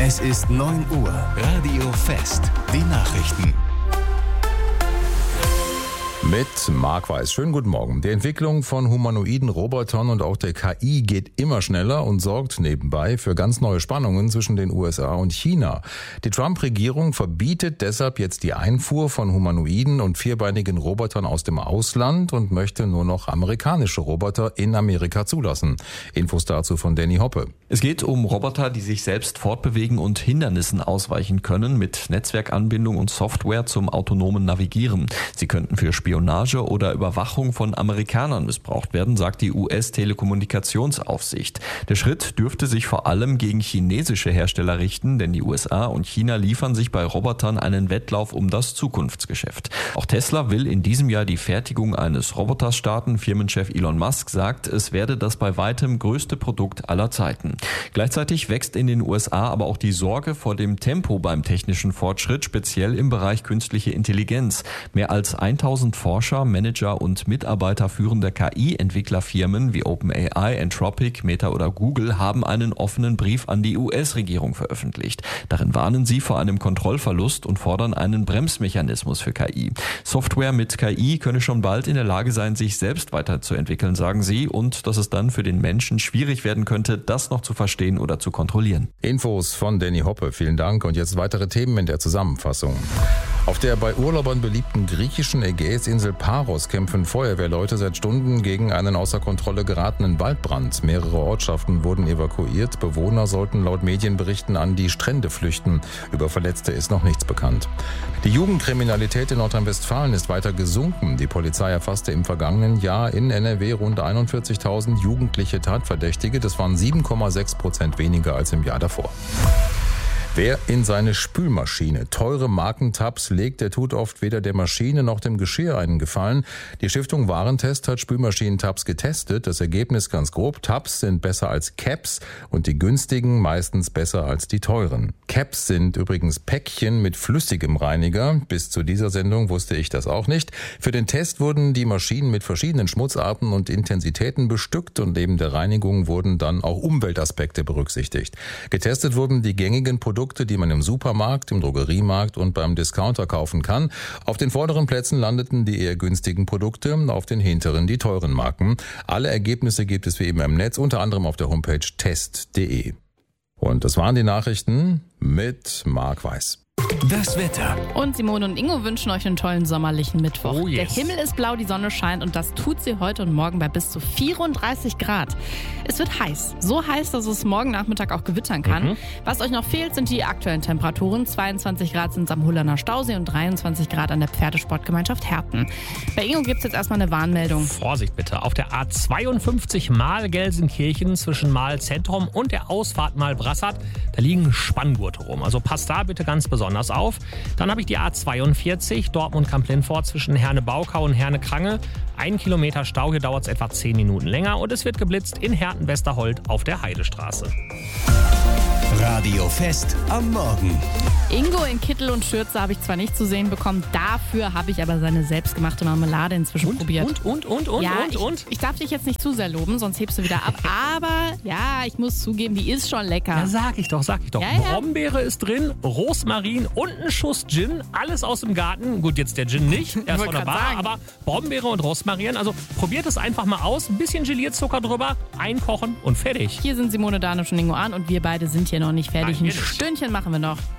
Es ist 9 Uhr. Radio Fest. Die Nachrichten. Mit Marc Weiß. Schönen guten Morgen. Die Entwicklung von humanoiden Robotern und auch der KI geht immer schneller und sorgt nebenbei für ganz neue Spannungen zwischen den USA und China. Die Trump-Regierung verbietet deshalb jetzt die Einfuhr von humanoiden und vierbeinigen Robotern aus dem Ausland und möchte nur noch amerikanische Roboter in Amerika zulassen. Infos dazu von Danny Hoppe. Es geht um Roboter, die sich selbst fortbewegen und Hindernissen ausweichen können mit Netzwerkanbindung und Software zum autonomen Navigieren. Sie könnten für Spionage oder Überwachung von Amerikanern missbraucht werden, sagt die US-Telekommunikationsaufsicht. Der Schritt dürfte sich vor allem gegen chinesische Hersteller richten, denn die USA und China liefern sich bei Robotern einen Wettlauf um das Zukunftsgeschäft. Auch Tesla will in diesem Jahr die Fertigung eines Roboters starten. Firmenchef Elon Musk sagt, es werde das bei weitem größte Produkt aller Zeiten. Gleichzeitig wächst in den USA aber auch die Sorge vor dem Tempo beim technischen Fortschritt, speziell im Bereich künstliche Intelligenz. Mehr als 1000 Forscher, Manager und Mitarbeiter führender KI-Entwicklerfirmen wie OpenAI, Anthropic, Meta oder Google haben einen offenen Brief an die US-Regierung veröffentlicht. Darin warnen sie vor einem Kontrollverlust und fordern einen Bremsmechanismus für KI. Software mit KI könne schon bald in der Lage sein, sich selbst weiterzuentwickeln, sagen sie, und dass es dann für den Menschen schwierig werden könnte, das noch zu verstehen oder zu kontrollieren. Infos von Danny Hoppe, vielen Dank. Und jetzt weitere Themen in der Zusammenfassung. Auf der bei Urlaubern beliebten griechischen Ägäisinsel Paros kämpfen Feuerwehrleute seit Stunden gegen einen außer Kontrolle geratenen Waldbrand. Mehrere Ortschaften wurden evakuiert. Bewohner sollten laut Medienberichten an die Strände flüchten. Über Verletzte ist noch nichts bekannt. Die Jugendkriminalität in Nordrhein-Westfalen ist weiter gesunken. Die Polizei erfasste im vergangenen Jahr in NRW rund 41.000 jugendliche Tatverdächtige. Das waren 7,6% weniger als im Jahr davor. Wer in seine Spülmaschine teure Markentabs legt, der tut oft weder der Maschine noch dem Geschirr einen Gefallen. Die Stiftung Warentest hat Spülmaschinentabs getestet. Das Ergebnis ganz grob: Tabs sind besser als Caps und die günstigen meistens besser als die teuren. Caps sind übrigens Päckchen mit flüssigem Reiniger. Bis zu dieser Sendung wusste ich das auch nicht. Für den Test wurden die Maschinen mit verschiedenen Schmutzarten und Intensitäten bestückt und neben der Reinigung wurden dann auch Umweltaspekte berücksichtigt. Getestet wurden die gängigen Produkte, die man im Supermarkt, im Drogeriemarkt und beim Discounter kaufen kann. Auf den vorderen Plätzen landeten die eher günstigen Produkte, auf den hinteren die teuren Marken. Alle Ergebnisse gibt es wie immer im Netz, unter anderem auf der Homepage test.de. Und das waren die Nachrichten mit Marc Weiß. Das Wetter. Und Simone und Ingo wünschen euch einen tollen sommerlichen Mittwoch. Oh yes. Der Himmel ist blau, die Sonne scheint und das tut sie heute und morgen bei bis zu 34 Grad. Es wird heiß. So heiß, dass es morgen Nachmittag auch gewittern kann. Was euch noch fehlt, sind die aktuellen Temperaturen. 22 Grad sind es am Hullerner Stausee und 23 Grad an der Pferdesportgemeinschaft Herten. Bei Ingo gibt es jetzt erstmal eine Warnmeldung. Vorsicht bitte. Auf der A52 Mahl-Gelsenkirchen zwischen Mahl-Zentrum und der Ausfahrt Mahl-Brassard, da liegen Spanngurte rum. Also passt da bitte ganz besonders auf. Dann habe ich die A42 Dortmund-Kamp-Lindfort zwischen Herne-Baukau und Herne-Krange. 1 Kilometer Stau, hier dauert es etwa 10 Minuten länger und es wird geblitzt in Herten-Westerhold auf der Heidestraße. Radio Fest am Morgen. Ingo in Kittel und Schürze habe ich zwar nicht zu sehen bekommen, dafür habe ich aber seine selbstgemachte Marmelade inzwischen probiert. Und? Ich darf dich jetzt nicht zu sehr loben, sonst hebst du wieder ab. Aber ja, ich muss zugeben, die ist schon lecker. Ja, sag ich doch. Ja. Brombeere ist drin, Rosmarin und ein Schuss Gin, alles aus dem Garten. Gut, jetzt der Gin nicht, er ist von der Bar, aber Brombeere und Rosmarin, also probiert es einfach mal aus, ein bisschen Gelierzucker drüber, einkochen und fertig. Hier sind Simone, Danisch und Ingo an und wir beide sind hier noch nicht fertig. Nein, Ein Stündchen machen wir noch.